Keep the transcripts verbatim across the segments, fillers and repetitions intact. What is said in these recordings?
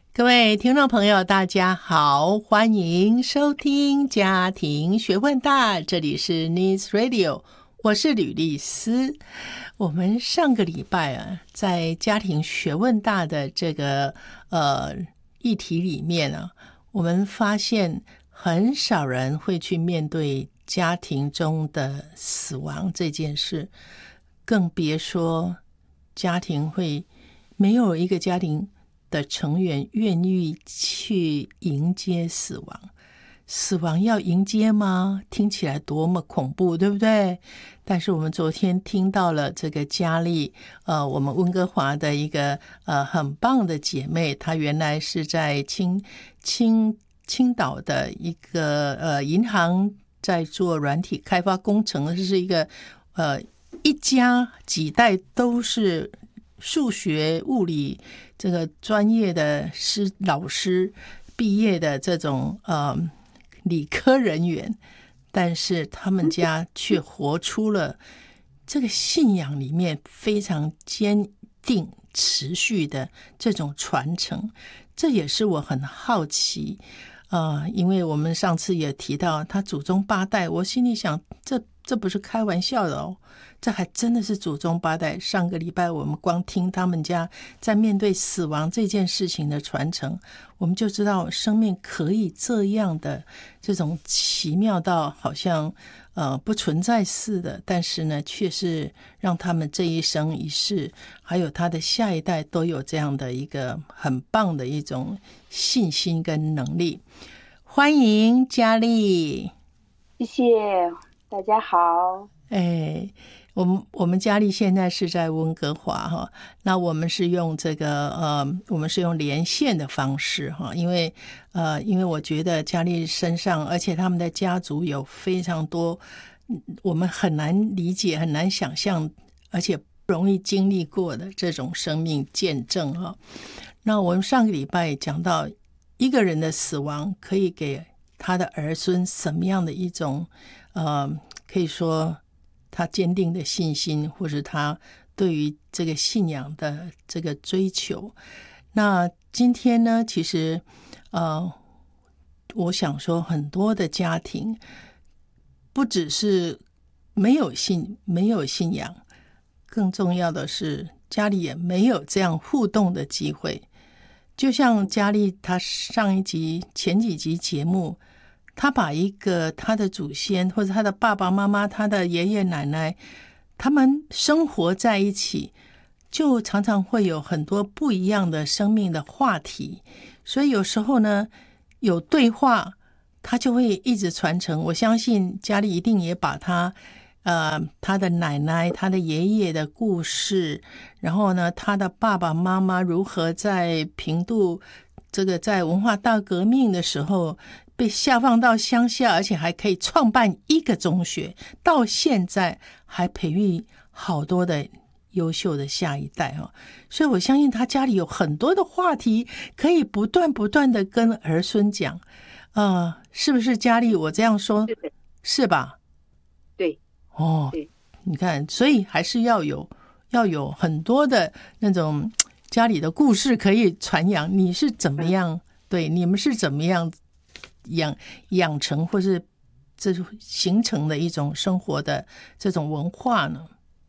各位听众朋友大家好，欢迎收听家庭学问大，这里是 News Radio， 我是吕丽丝。我们上个礼拜啊，在家庭学问大的这个呃议题里面呢、啊，我们发现很少人会去面对家庭中的死亡这件事，更别说家庭会没有一个家庭的成员愿意去迎接死亡。死亡要迎接吗？听起来多么恐怖，对不对？但是我们昨天听到了这个佳丽，呃，我们温哥华的一个呃很棒的姐妹，她原来是在青青青岛的一个呃银行在做软体开发工程，这是一个呃一家几代都是数学物理这个专业的师老师毕业的这种呃理科人员，但是他们家却活出了这个信仰里面非常坚定持续的这种传承。这也是我很好奇呃，因为我们上次也提到他祖宗八代，我心里想这这不是开玩笑的哦，这还真的是祖宗八代。上个礼拜我们光听他们家在面对死亡这件事情的传承，我们就知道生命可以这样的这种奇妙到好像呃不存在似的，但是呢却是让他们这一生一世还有他的下一代都有这样的一个很棒的一种信心跟能力。欢迎佳丽。 谢谢大家好。 哎，我们我们佳丽现在是在温哥华哈，那我们是用这个呃，我们是用连线的方式哈，因为呃，因为我觉得佳丽身上，而且他们的家族有非常多我们很难理解、很难想象，而且不容易经历过的这种生命见证哈。那我们上个礼拜讲到一个人的死亡可以给他的儿孙什么样的一种呃，可以说他坚定的信心，或者他对于这个信仰的这个追求。那今天呢，其实呃，我想说很多的家庭不只是没有信没有信仰，更重要的是家里也没有这样互动的机会。就像佳丽她上一集前几集节目，他把一个他的祖先或者他的爸爸妈妈他的爷爷奶奶他们生活在一起，就常常会有很多不一样的生命的话题，所以有时候呢有对话他就会一直传承。我相信家里一定也把他呃，他的奶奶他的爷爷的故事，然后呢他的爸爸妈妈如何在平度这个在文化大革命的时候被下放到乡下，而且还可以创办一个中学，到现在还培育好多的优秀的下一代哦。所以我相信他家里有很多的话题可以不断不断的跟儿孙讲。呃，是不是佳丽？我这样说是的， 是吧？ 对哦， 对， 你看，所以还是要有要有很多的那种家里的故事可以传扬。你是怎么样？ 嗯、 对，你们是怎么样养养成或是这形成的一种生活的这种文化呢？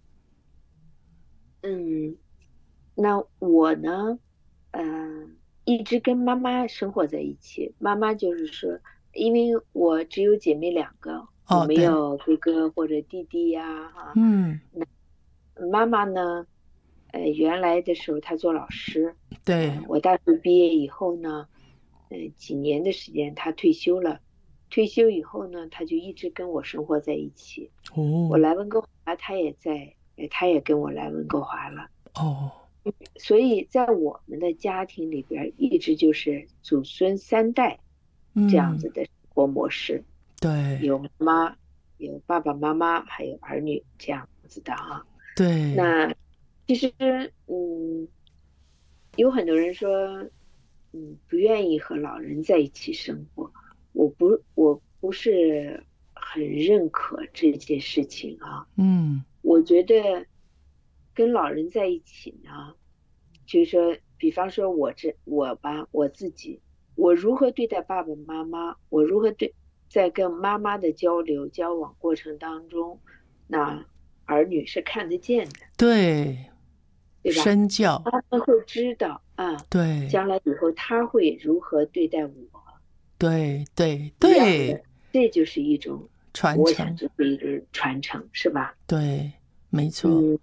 嗯，那我呢，嗯、一直跟妈妈生活在一起。妈妈就是说，因为我只有姐妹两个，我哦， 没对， 有哥哥或者弟弟呀，哈。 嗯， 那妈妈呢，呃，原来的时候她做老师， 对， 呃，我大学毕业以后呢，呃，几年的时间她退休了。退休以后呢，她就一直跟我生活在一起。我哦， 来温哥华，她也在，呃她也跟我来温哥华了。 哦， 所以在我们的家庭里边，一直就是祖孙三代这样嗯， 子的生活模式， 对， 有妈妈，有爸爸妈妈，还有儿女这样子的哈。 对， 那其实，嗯，有很多人说，嗯，不愿意和老人在一起生活。我不，我不是很认可这件事情啊。 嗯， 我觉得跟老人在一起呢，就是说， 比方说我这我吧，我自己，我如何对待爸爸妈妈，我如何对在跟妈妈的交流交往过程当中，那儿女是看得见的， 对， 对吧？ 身教， 他们会知道啊， 对将来以后他会如何对待我， 对对一样对， 的，这就是一种， 传我想承， 这是一种传承，是吧？ 对，没错， 嗯，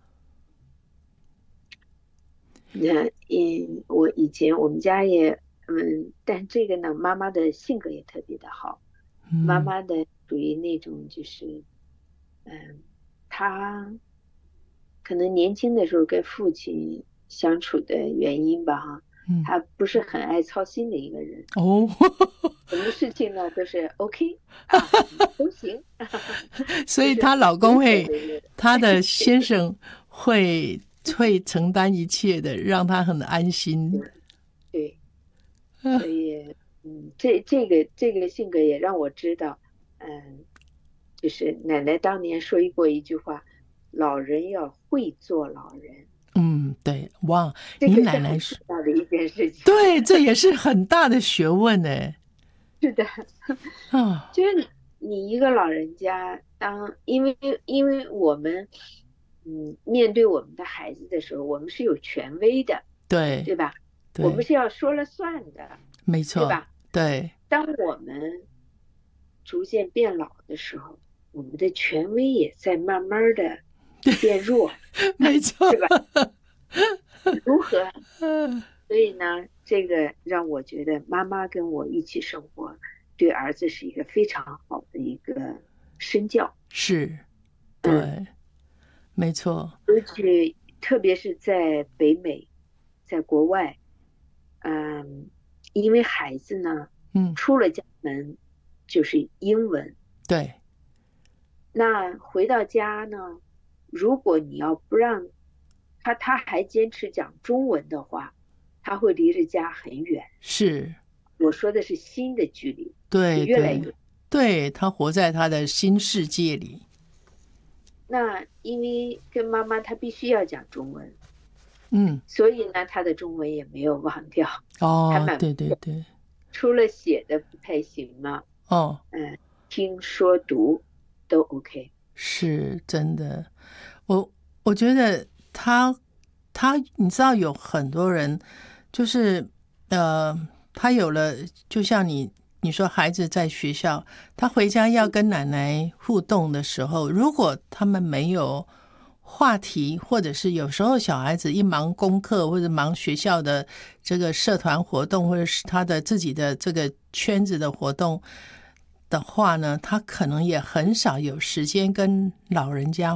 那嗯，我以前我们家也嗯，但这个呢，妈妈的性格也特别的好，妈嗯妈的属于那种就是嗯，她可能年轻的时候跟父亲相处的原因吧，哈， 嗯， 她不是很爱操心的一个人， 哦， 什么事情呢都是 OK 啊，都行， 所就是以她老公无所会， 谓的。 她的先生会会承担一切的，让她很安心。 对，所以嗯，这这个这个性格也让我知道，嗯，就是奶奶当年说过一句话，老人要会做老人， 嗯，对，哇，你这个是奶奶是， 很重要的一件事情。 对，这也是很大的学问呢。 是的， 啊， 就是你你一个老人家，当因为因为我们嗯面对我们的孩子的时候，我们是有权威的， 对对吧？我们对， 是要说了算的， 没错， 对吧？ 对， 当我们逐渐变老的时候，我们的权威也在慢慢的变弱， 没错， 是吧？如何？ 嗯所以呢，这个让我觉得妈妈跟我一起生活，对儿子是一个非常好的一个身教。 是， 嗯， 对，没错， 尤其特别是在北美，在国外，嗯，因为孩子呢， 嗯， 出了家门就是英文， 对， 那回到家呢，如果你要不让他，他还坚持讲中文的话，他会离着家很远。 是， 我说的是心的距离， 对对越来越。 对，他活在他的新世界里。 那因为跟妈妈他必须要讲中文， 嗯， 所以呢，他的中文也没有忘掉，还哦， 蛮对对对， 除了写的不太行嘛， 哦， 嗯，听说读都 OK。 是真的。我我觉得他他，你知道有很多人就是呃，他有了，就像你你说孩子在学校，他回家要跟奶奶互动的时候，如果他们没有话题，或者是有时候小孩子一忙功课或者忙学校的这个社团活动，或者是他的自己的这个圈子的活动的话呢，他可能也很少有时间跟老人家